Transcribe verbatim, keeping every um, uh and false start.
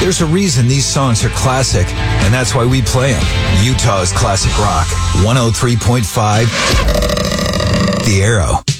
There's a reason these songs are classic, and that's why we play them. Utah's Classic Rock, one oh three point five, The Arrow.